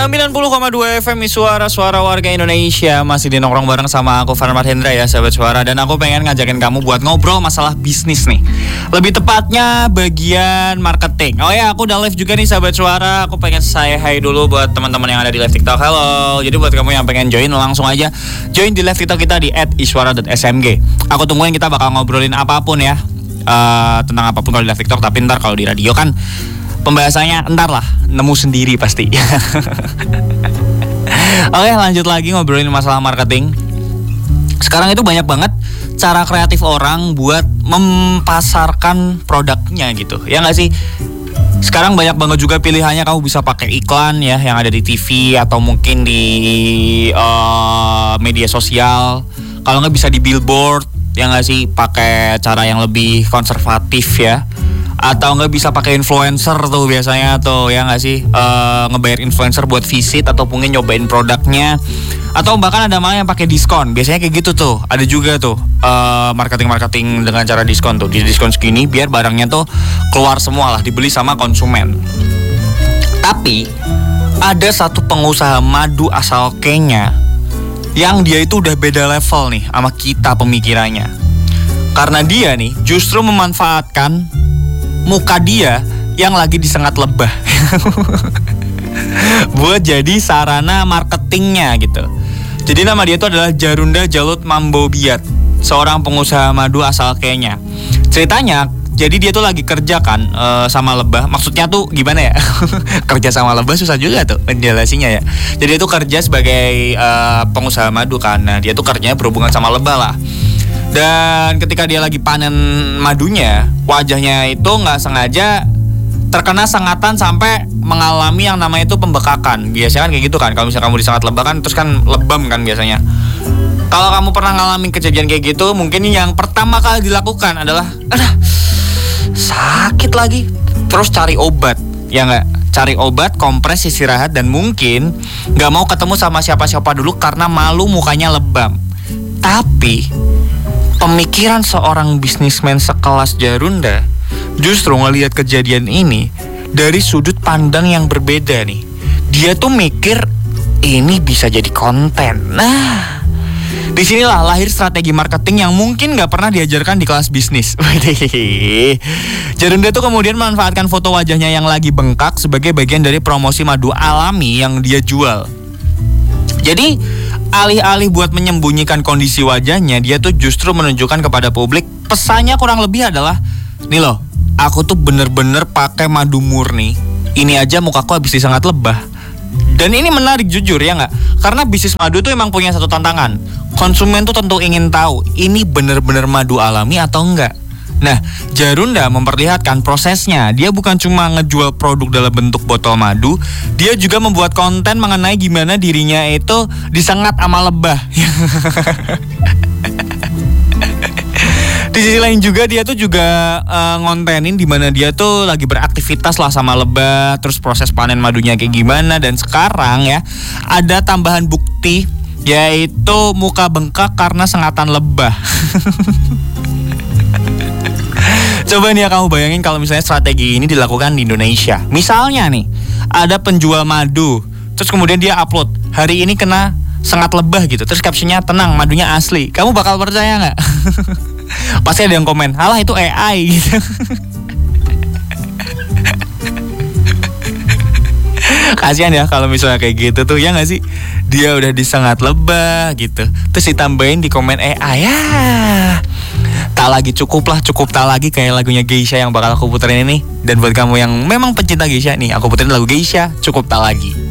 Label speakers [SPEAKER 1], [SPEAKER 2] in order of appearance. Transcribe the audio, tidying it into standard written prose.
[SPEAKER 1] 90,2 FM Suara warga Indonesia. Masih di nongkrong bareng sama aku Farman Hendra ya sahabat suara. Dan aku pengen ngajakin kamu buat ngobrol masalah bisnis nih. Lebih tepatnya bagian marketing. Oh ya, aku udah live juga nih sahabat suara. Aku pengen say hi dulu buat teman-teman yang ada di live TikTok. Halo. Jadi buat kamu yang pengen join, langsung aja join di live TikTok kita di @iswara.smg. Aku tungguin, kita bakal ngobrolin apapun ya, tentang apapun kalau di live TikTok. Tapi ntar kalau di radio kan pembahasannya entar lah, nemu sendiri pasti. Oke, lanjut lagi ngobrolin masalah marketing. Sekarang itu banyak banget cara kreatif orang buat mempasarkan produknya gitu, ya nggak sih? Sekarang banyak banget juga pilihannya, kamu bisa pakai iklan ya, yang ada di TV atau mungkin di media sosial. Kalau nggak bisa di billboard, ya nggak sih, pakai cara yang lebih konservatif ya. Atau nggak bisa pakai influencer tuh biasanya tuh, ya nggak sih, ngebayar influencer buat visit atau mungkin nyobain produknya, atau bahkan ada malah yang pakai diskon. Biasanya kayak gitu tuh. Ada juga tuh marketing dengan cara diskon tuh, di diskon segini biar barangnya tuh keluar semua lah, dibeli sama konsumen. Tapi ada satu pengusaha madu asal Kenya yang dia itu udah beda level nih sama kita pemikirannya. Karena dia nih justru memanfaatkan muka dia yang lagi disengat lebah buat jadi sarana marketingnya gitu. Jadi nama dia itu adalah Jarunda Jalut Mambobiat, seorang pengusaha madu asal Kenya. Ceritanya, jadi dia tuh lagi kerja kan sama lebah. Maksudnya tuh gimana ya? Kerja sama lebah susah juga tuh menjelasinya ya. Jadi dia tuh kerja sebagai pengusaha madu kan. Nah, dia tuh kerjanya berhubungan sama lebah lah. Dan ketika dia lagi panen madunya, wajahnya itu nggak sengaja terkena sengatan sampai mengalami yang namanya itu pembekakan. Biasanya kan kayak gitu kan, kalau misalnya kamu disengat lebah kan, terus kan lebam kan biasanya. Kalau kamu pernah ngalamin kejadian kayak gitu, mungkin yang pertama kali dilakukan adalah, sakit lagi, terus cari obat, ya nggak? Cari obat, kompres, istirahat, dan mungkin nggak mau ketemu sama siapa-siapa dulu karena malu mukanya lebam. Tapi pemikiran seorang bisnismen sekelas Jarunda justru ngelihat kejadian ini dari sudut pandang yang berbeda nih. Dia tuh mikir ini bisa jadi konten. Nah, disinilah lahir strategi marketing yang mungkin gak pernah diajarkan di kelas bisnis. Jarunda tuh kemudian memanfaatkan foto wajahnya yang lagi bengkak sebagai bagian dari promosi madu alami yang dia jual. Jadi alih-alih buat menyembunyikan kondisi wajahnya, dia tuh justru menunjukkan kepada publik, pesannya kurang lebih adalah, nih loh, aku tuh bener-bener pakai madu murni. Ini aja mukaku habis disengat lebah. Dan ini menarik jujur ya nggak? Karena bisnis madu tuh emang punya satu tantangan. Konsumen tuh tentu ingin tahu ini bener-bener madu alami atau enggak. Nah, Jarunda memperlihatkan prosesnya. Dia bukan cuma ngejual produk dalam bentuk botol madu, dia juga membuat konten mengenai gimana dirinya itu disengat sama lebah. Di sisi lain juga dia tuh juga ngontenin di mana dia tuh lagi beraktivitas lah sama lebah, terus proses panen madunya kayak gimana. Dan sekarang ya ada tambahan bukti, yaitu muka bengkak karena sengatan lebah. Coba nih ya kamu bayangin kalau misalnya strategi ini dilakukan di Indonesia. Misalnya nih, ada penjual madu, terus kemudian dia upload, hari ini kena sengat lebah gitu, terus captionnya, tenang, madunya asli. Kamu bakal percaya nggak? Pasti ada yang komen, alah itu AI gitu. Kasian ya kalau misalnya kayak gitu tuh, ya nggak sih? Dia udah disengat lebah gitu, terus ditambahin di komen AI ya. Tak lagi, cukup tak lagi, kayak lagunya Geisha yang bakal aku puterin ini. Dan buat kamu yang memang pencinta Geisha nih, aku puterin lagu Geisha, Cukup Tak Lagi.